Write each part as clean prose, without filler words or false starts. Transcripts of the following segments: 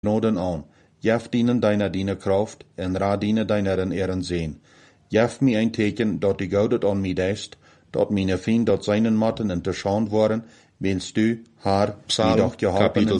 noden aan. Jef dienen deine kraft, en ra dienen deiner in eren zeen. Jef mi een teken, dat die goudet aan mi deist, dat mijn vriend dat zijnen matten en te schand worden, willst du, haar, Psalm, Kapitel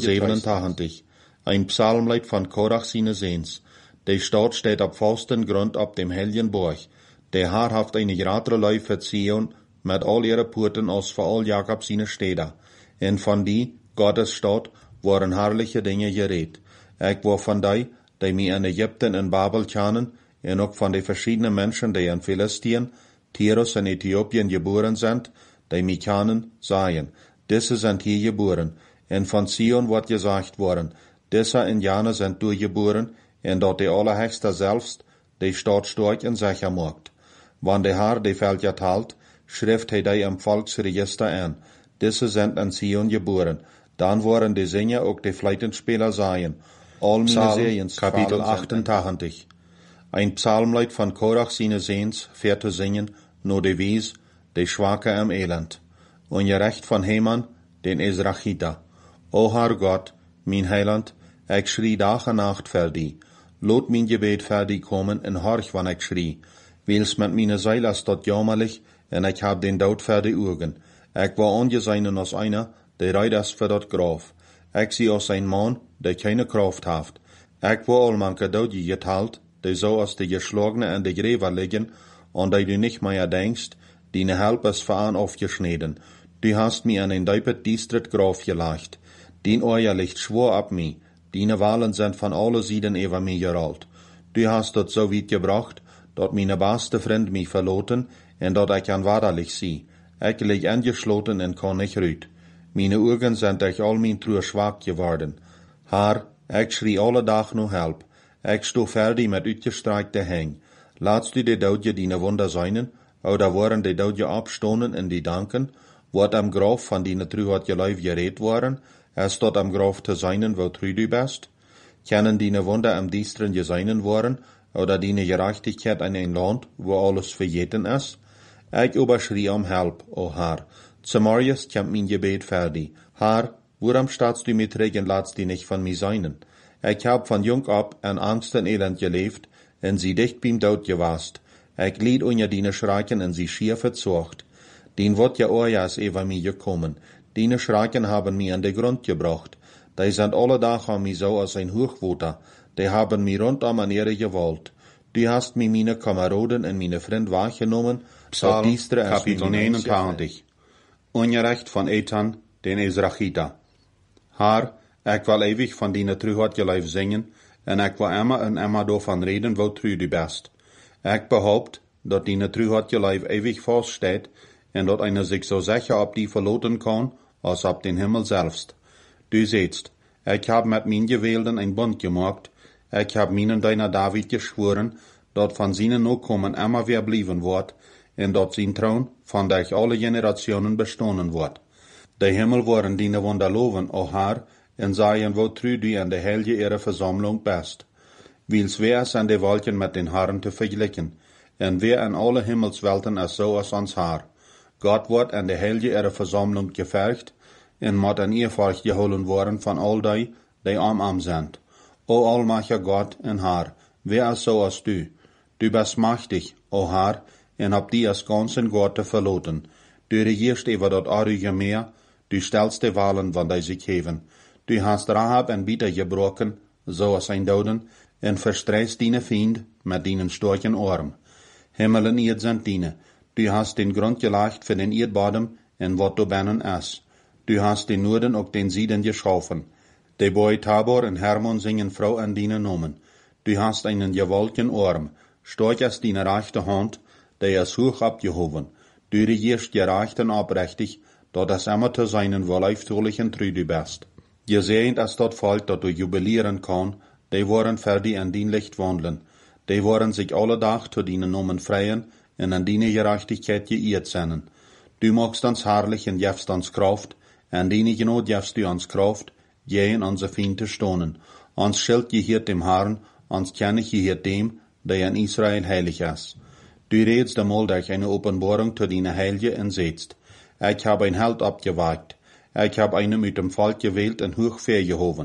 87. Ein Psalmlied von Korach seine Seens. Der Stadt steht auf festen Grund auf dem hellen Burg. Der Herr haft eine gratere Leu für Zion, mit all ihre Porten aus für all Jakob seine Städte. En von die, Gottes Stadt, waren herrliche Dinge geredet. Ich war von die mir in Ägypten und Babel kennen, en auch von den verschiedenen Menschen, die in Philistien, Tyrus und Äthiopien geboren sind, die mich kennen, sagen, diese sind hier geboren. En von Zion wird gesagt worden, diese Indianer sind durchgeboren, en dort die Allerhöchste selbst, die Stadt stark und sicher macht. Wann der Herr die Völker teilt, schrift er die im Volksregister an. Diese sind in Zion geboren. Dann waren die Sänger auch die Fleitenspieler sein. All meine Sehens, Kapitel 88. Ein Psalmlied von Korach seine Sehens, fährt zu singen, nur die Wies, die Schwache am Elend. Und ihr Recht von Heman, den Israchita. O Herr Gott, mein Heiland, ich schrie Tag und Nacht für die. Lot mein Gebet für die kommen en horch, wann ich schrie. Wils mit meine Seil ist dort jammerlich, en ich hab den Tod für die Augen. Ich war angesehen als einer, der reit ist für dort Graf. Ich sie als ein Mann, der keine Kraft haft. Ich war all manche Tod geteilt, der so als die Geschlagene an die Gräber liegen, und die du nicht mehr denkst, deine Help ist für an aufgeschnitten. Du hast mir an ein deipet diestret Graf gelegt. Dein Euer liegt schwor ab mi. Deine Wahlen sind von alle Seiten über mi gerollt. Du hast dort so weit gebracht, dort meine beste Freund mi verloten, en dort ich an wahrlich sie. Ich leg angeschloten en kann nicht rüt. Meine Augen sind durch all mein True schwach geworden. Herr, ich schrie alle Tag noch Help. Ich sto fertig mit uitgestreckte Häng. Laatst du die Daudje deine Wunder seinen, oder waren die Daudje abstonen in die Danken, wat am Graf von deine True hat geläuf geredet worden, es dort am Graf zu seinen, wo trü du bist? Kennen deine Wunder am Diestren geseinen worden, oder deine Gerechtigkeit in ein Land, wo alles verjeten ist? Ich überschrie um Help, o Herr. Zumorgens kommt mein Gebet fertig. Herr, warum stehst du mit Regen, ladst die nicht von mir seinen? Ich hab von jung ab an Angst und Elend gelebt, en sie dicht beim Tod gewast. Ich lied unter deine Schrecken en sie schier verzocht. Den wird ja ojas über mir gekommen. Deine Schrecken haben mir an den Grund gebracht. Die sind alle Tag an mir so als ein Hochwutter. Die haben mir rundum an ihre gewollt. Du hast mir meine Kameraden und meine Freund wahrgenommen, Psalm, Kapitel 89. Ungerecht von Ethan, den Israchita. Herr, ich will ewig von deiner Trüheit geleif singen, en ich will immer und immer davon reden, wo trü du bist. Ich behaupt, dat deine Trüheit geleif ewig feststeht, en dat einer sich so sicher ab die verloten kann, als ab den Himmel selbst. Du sehtst, ich hab mit min Gewählten ein Bund gemacht, ich hab minen deiner David geschworen, dat von seinen Nachkommen immer wer blieben wird, en dat sein Thron von durch alle Generationen bestohnen wird. Der Himmel waren deine Wunder loven, o Herr, en sagen, wo trü du an der Helge ihrer Versammlung bist. Wils wer ist an der Wolken mit den Herren zu vergleichen, en wer an alle Himmelswelten ist so als ans Haar. Gott wird an der Helge ihrer Versammlung gefercht, en mod an ihr Volk geholen worden von all die arm sind. O allmächtiger Gott en Herr, wer ist so als du? Du bist mächtig, o Herr, en hab die als ganzen Gott verloten. Du regierst über dort arige Meer, du stellst die Wahlen, wann die sich heben. Du hast Rahab en Bieter gebrochen, so als ein Doden, en verstreist deine Fiend mit deinen starken Arm. Himmel en Erd sind deine. Du hast den Grund gelegt für den Erdbodem, en wat du binnen ist. Du hast den Norden und den Süden geschaffen. Die Boy Tabor und Hermon singen Frau an deinen Namen. Du hast einen gewaltigen Arm, stark ist deine rechte Hand, der ist hoch abgehoben. Du regierst gerecht und abrechtig, dat es immer zu seinen wohlauftürlichen trü du bist. Gesehend ist dort Volk, dat du jubilieren kann, die waren für die an dein Licht wandeln. Die waren sich alle Tag zu deinen Namen freien und an deine Gerechtigkeit geirrt seinen. Du magst uns herrlich und jefst uns Kraft, an deine Genot jefst du uns Kraft, gehen unser Fiende stonen. Uns Schild gehört dem Herrn, uns König gehört dem, der in Israel heilig ist. Du redest einmal durch eine Offenbarung zu deiner Heilige und sehtst, ich habe ein Held abgewagt, ich habe einen mit dem Volk gewählt und hoch vergehoben.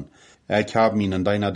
Ik heb mij in deiner